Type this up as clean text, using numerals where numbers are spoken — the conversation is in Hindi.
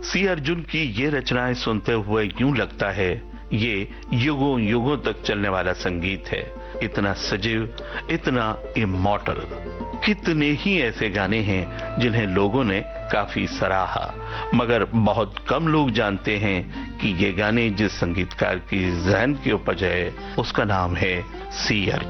सी अर्जुन की ये रचनाएं सुनते हुए यूं लगता है ये युगों युगों तक चलने वाला संगीत है। इतना सजीव, इतना इमॉर्टल। कितने ही ऐसे गाने हैं जिन्हें लोगों ने काफी सराहा, मगर बहुत कम लोग जानते हैं कि ये गाने जिस संगीतकार की जहन की उपज है उसका नाम है सी अर्जुन।